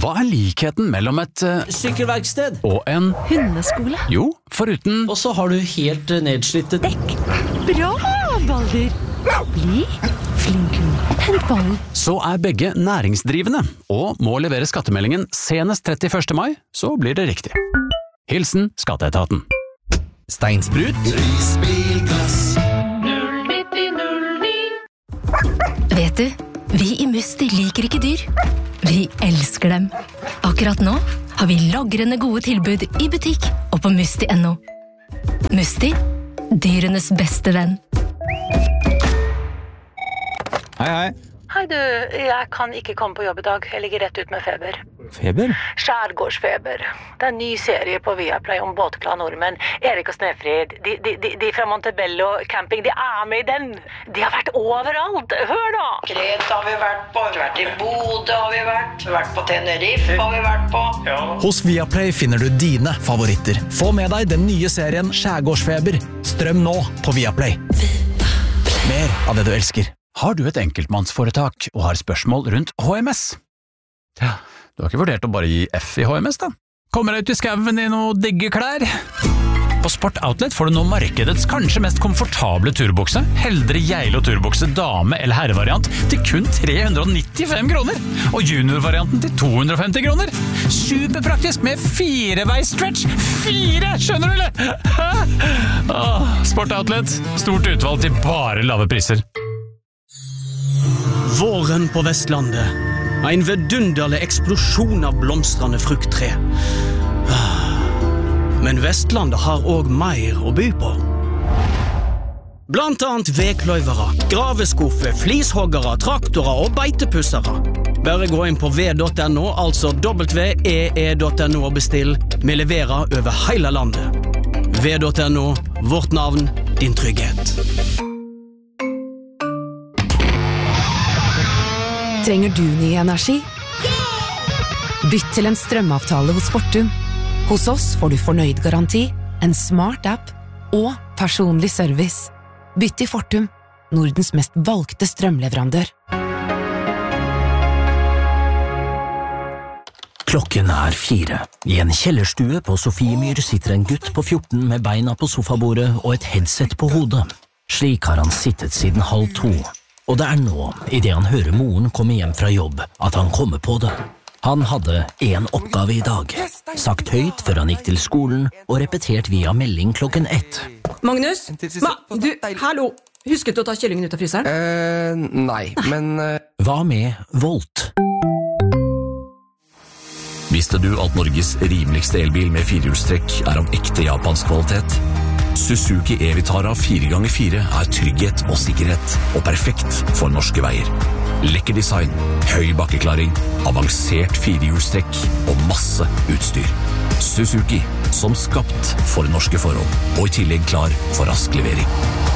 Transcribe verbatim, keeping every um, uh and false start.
Hva er likheten mellom et uh, Sykkelverksted og en hundeskole? Jo, foruten Og så har du helt uh, nedslitte Dekk. Bra, Balder. Bli flink hund. Hent ballen. Så er begge næringsdrivende, og må levere skattemeldingen senest trettiførste mai, så blir det riktig. Hilsen Skatteetaten. Steinsprut. Vet du, vi i Musti liker ikke dyr. Vi elsker dem. Akkurat nå har vi lagrende gode tilbud i butikk og på musti punktum no. Musti, dyrenes beste venn. Hei, hei. Hei du, jeg kan ikke komme på jobb i dag. Jeg ligger rett ut med feber. Feber? Skjærgårdsfeber. Det er en ny serie på Viaplay om båtglade nordmenn. Erik og Snefrid, de, de, de, de fra Montebello camping, de er med i den. De har vært overalt. Hør da! Kreta har vi vært på, vi har vært i Bodø har vi vært, vi har vært på Tenerife har vi vært på. Ja. Hos Viaplay finner du dine favoritter. Få med deg den nye serien Skjærgårdsfeber. Strøm nå på Viaplay. Mer av det du elsker. Har du et enkeltmannsforetak og har spørsmål rundt H M S? Ja, du har ikke vurdert å bare gi F i H M S da? Kommer deg ut i skauen i noe digge klær? På Sport Outlet får du nå markedets kanskje mest komfortable turbukse, Heldre Geilo turbukse dame- eller herrevariant til kun tre hundre og nittifem kroner, og juniorvarianten til to hundre og femti kroner. Superpraktisk med fireveis-stretch. Fire, skjønner du eller? Åh, Sport Outlet, stort utvalg til bare lave priser. Våren på Vestlandet. En vidunderlig eksplosjon av blomstrende frukttre. Men Vestlandet har også mer å by på. Blant annet vekløyvere, graveskuffer, flishoggere, traktorer og beitepussere. Bare gå inn på v punktum no, altså w e e punktum no og bestill. Vi leverer over hele landet. v punktum no, vårt navn, din trygghet. Trenger du ny energi? Bytt til en strømavtale hos Fortum. Hos oss får du fornøyd garanti, en smart app og personlig service. Bytt til Fortum, Nordens mest valgte strømleverandør. Klokken er fire. I en kjellerstue på Sofiemyr sitter en gutt på fjorten med beina på sofabordet og et headset på hodet. Slik har han sittet siden halv to. Og det er nå, i det han hører moren komme hjem fra jobb, at han kommer på det. Han hadde en oppgave i dag, sagt høyt før han gikk til skolen, og repetert via melding klokken ett. Magnus? Ma, du, hallo! Husket du å ta kyllingen ut av fryseren? Eh, nei, men... Uh... Hva med Volt? Visste du at Norges rimeligste elbil med firehjulstrekk er av ekte japansk kvalitet? Suzuki E-Vitara fire ganger fire er trygghet og sikkerhet, og perfekt for norske veier. Lekker design, høy bakkeklaring, avansert firehjulstrekk og masse utstyr. Suzuki, som skapt for norske forhold, og i tillegg klar for rask levering.